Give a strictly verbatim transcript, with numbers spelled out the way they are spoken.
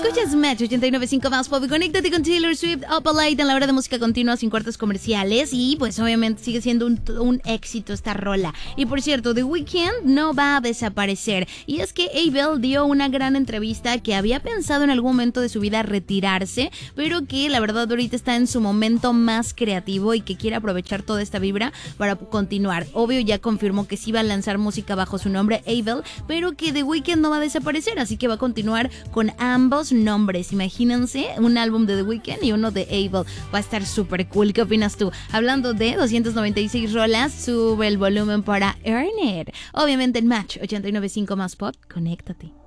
Escuchas Match ochenta y nueve punto cinco más pop. Conéctate con Taylor Swift Up All Night en la hora de música continua sin cortes comerciales. Y pues obviamente sigue siendo un, un éxito esta rola. Y por cierto, The Weeknd no va a desaparecer. Y es que Abel dio una gran entrevista que había pensado en algún momento de su vida retirarse, pero que la verdad ahorita está en su momento más creativo y que quiere aprovechar toda esta vibra para continuar. Obvio, ya confirmó que sí va a lanzar música bajo su nombre Abel, pero que The Weeknd no va a desaparecer, así que va a continuar con ambos nombres. Imagínense un álbum de The Weeknd y uno de Abel. Va a estar súper cool. ¿Qué opinas tú? Hablando de doscientas noventa y seis rolas, sube el volumen para Earn It. Obviamente en Match ochenta y nueve punto cinco más pop. Conéctate.